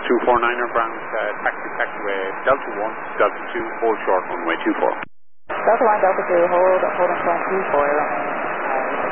249er ground, taxiway Delta 1, Delta 2, hold short runway 24. Delta 1, Delta 2, hold on 24,